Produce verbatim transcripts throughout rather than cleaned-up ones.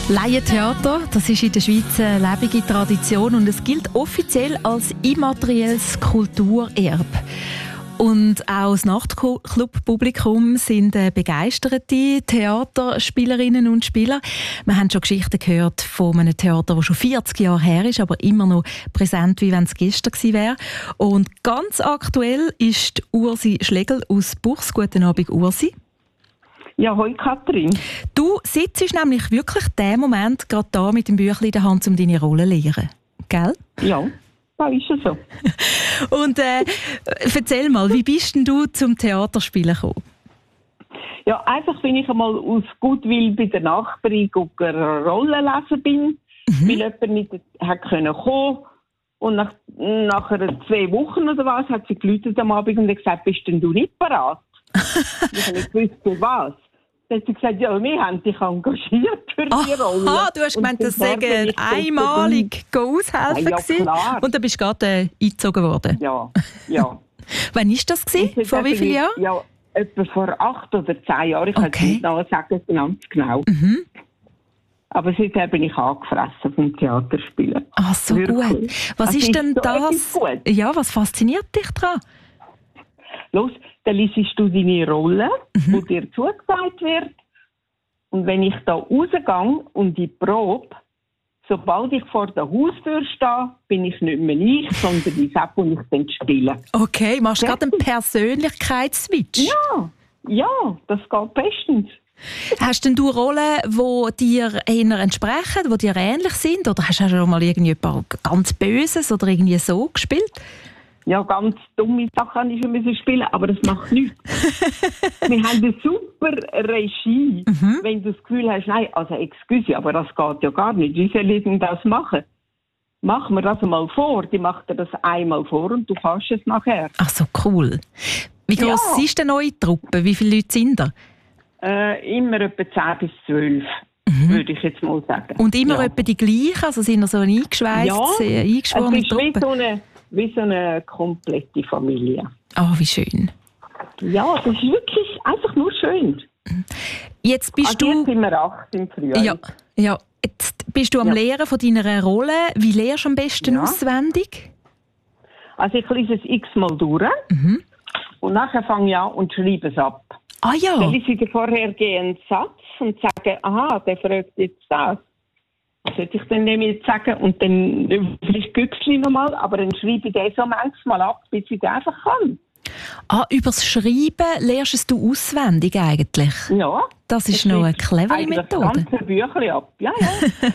Laientheater, das ist in der Schweiz eine lebende Tradition und es gilt offiziell als immaterielles Kulturerbe. Und auch das Nachtclub-Publikum sind begeisterte Theaterspielerinnen und Spieler. Wir haben schon Geschichten gehört von einem Theater, das schon vierzig Jahre her ist, aber immer noch präsent, wie wenn es gestern gewesen wäre. Und ganz aktuell ist Ursi Schlegel aus Buchs. Guten Abend, Ursi. Ja, hoi Katrin. Du sitzt nämlich wirklich den Moment gerade da mit dem Büchlein in der Hand, um deine Rolle zu lernen. Gell? Ja, das ist es so. Und äh, erzähl mal, wie bist denn du zum Theaterspielen gekommen? Ja, einfach, wenn ich einmal aus Gutwill bei der Nachbarin eine Rolle lesen bin, mhm. weil jemand nicht hat können kommen. Und nach, nach zwei Wochen oder was hat sie geläutet am Abend und gesagt, bist denn du nicht parat? Ich habe nicht gewusst, für was. Dann hat sie gesagt, ja, wir haben dich engagiert für die Rolle. Ah, du hast gemeint, das sei einmalig aushelfen ja, klar. Und dann bist du gerade äh, eingezogen worden. Ja, ja. Wann war das gewesen? Vor wie vielen Jahren? Ja, etwa vor acht oder zehn Jahren. Ich okay. kann es nicht noch sagen, ganz genau. Mhm. Aber seither bin ich angefressen vom Theaterspielen. Ach, so Wirklich. Gut. Was also ist denn so das? Gut. Ja, was fasziniert dich daran? Los, dann liest du deine Rolle, mhm. die dir zugesagt wird. Und wenn ich da rausgehe und die Probe, sobald ich vor der Haustür stehe, bin ich nicht mehr ich, sondern die Sepp, die ich dann spiele. Okay, machst du gerade einen Persönlichkeitsswitch? Ja, ja, das geht bestens. Hast denn du Rollen, die dir eher entsprechen, die dir ähnlich sind? Oder hast du schon mal irgendwie ganz Böses oder irgendwie so gespielt? Ja, ganz dumme Sachen musste ich schon spielen, aber das macht nichts. Wir haben eine super Regie. Mhm. Wenn du das Gefühl hast, nein, also excuse, aber das geht ja gar nicht. Wie soll ich denn das machen? Mach mir das mal vor. Die macht dir das einmal vor und du kannst es nachher. Ach so, cool. Wie groß ja. ist denn eure Truppe? Wie viele Leute sind da? Äh, immer etwa zehn bis zwölf. Mhm. Würde ich jetzt mal sagen. Und immer ja. etwa die gleichen? Also sind ihr so eine eingeschweißte, ja, eingeschworene Truppe? Ja, es ist wie so eine, wie so eine komplette Familie. Oh, wie schön. Ja, das ist wirklich einfach nur schön. Jetzt bist also du... Jetzt sind wir acht im Frühjahr. Ja, ja. Jetzt bist du am ja. Lehren von deiner Rolle. Wie lehrst du am besten ja. auswendig? Also ich lese es x-mal durch. Mhm. Und nachher fange ich an und schreibe es ab. Ah ja. Dann lese ich den vorhergehenden Satz und sage, aha, der fragt jetzt das. Das sollte ich dann nämlich jetzt sagen und dann vielleicht Güchsli nochmal, aber dann schreibe ich den so manchmal ab, bis ich den einfach kann. Ah, übers Schreiben lernst du auswendig eigentlich? Ja. Das ist noch eine clevere Methode. Das ganze Büchlein ab, ja, ja.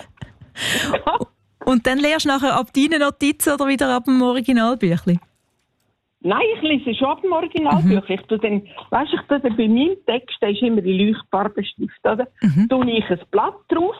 ja. Und dann lernst du nachher ab deinen Notizen oder wieder ab dem Originalbüchlein? Nein, ich lese schon ab dem Originalbuch. Mhm. Ich tue dann, weißt, ich tue dann bei meinem Text, da ist immer die Leuchtfarbestift, oder? Mhm. Tue ich ein Blatt drauf,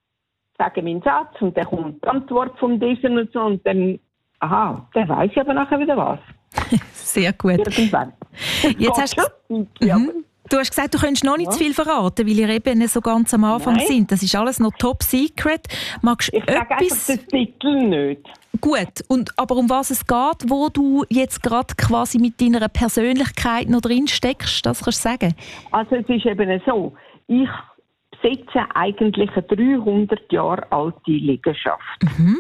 sage meinen Satz und dann kommt die Antwort von diesem und so und dann, aha, dann weiss ich aber nachher wieder was. Sehr gut. Irgendwann. Jetzt hast du, mhm. du hast gesagt, du könntest noch nicht ja. zu viel verraten, weil ihr eben so ganz am Anfang Nein. sind. Das ist alles noch top secret. Magst ich sage etwas... einfach den Titel nicht. Gut, und, aber um was es geht, wo du jetzt gerade quasi mit deiner Persönlichkeit noch drin steckst, das kannst du sagen? Also es ist eben so, ich besitze eigentlich eine dreihundert Jahre alte Liegenschaft. Mhm.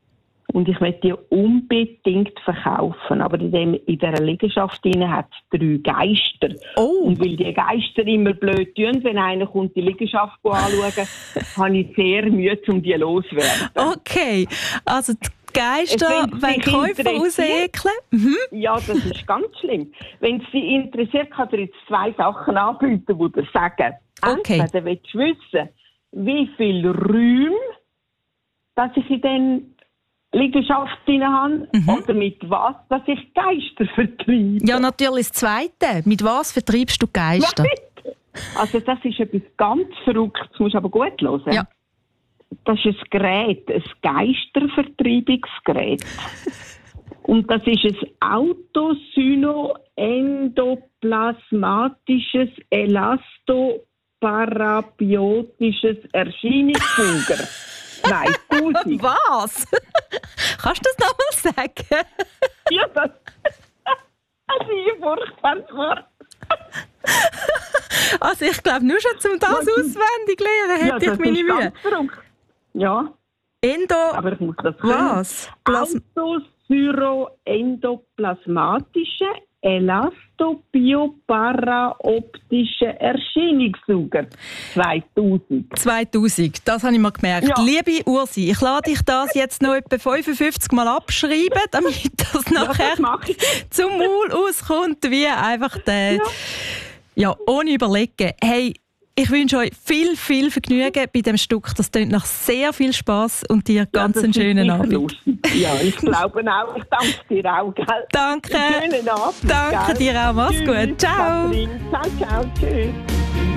Und ich möchte die unbedingt verkaufen. Aber in, dem, in dieser Liegenschaft hat es drei Geister. Oh. Und weil die Geister immer blöd tun, wenn einer kommt die Liegenschaft anschauen, habe ich sehr Mühe, um die loszuwerden. Okay, also die Geister wollen Käufer rausekeln? Mhm. Ja, das ist ganz schlimm. Wenn es dich interessiert, kann dir jetzt zwei Sachen anbieten, die dir sagen. Okay. Entweder willst du wissen, wie viele Räume dass ich in den Liegenschaft habe, mhm. oder mit was, dass ich Geister vertreibe. Ja, natürlich das Zweite. Mit was vertreibst du Geister? Ja, also das ist etwas ganz Verrücktes, das musst du aber gut hören. Ja. Das ist ein Gerät, ein Geistervertreibungsgerät. Und das ist ein autosyno-endoplasmatisches elastoparabiotisches Erscheinungsfuger. Nein, Tausend. Was? Kannst du das nochmal sagen? Ja, das, das ist ein furchtbares Wort. Also ich glaube, nur schon zum das auswendig lernen, hätte ja, ich meine Mühe. Ja. Endo... Aber ich muss das können. Was? Plas Autosyroendoplasmatische Elastobioparaoptische Erscheinungssauger zweitausend. zweitausend, das habe ich mir gemerkt. Ja. Liebe Ursi, ich lade dich das jetzt noch etwa fünfundfünfzig Mal abschreiben, damit das nachher Ja, das zum Maul auskommt, wie einfach der... Ja. ja, ohne überlegen. Hey, ich wünsche euch viel, viel Vergnügen bei dem Stück. Das klingt nach sehr viel Spass und dir ganz ja, einen schönen Abend. Lustig. Ja, ich glaube auch. Ich danke dir auch. Gell? Danke. Schönen Abend. Danke gell? dir auch. Mach's Tschüss, gut. Ciao. Katrin. Ciao, ciao. Tschüss.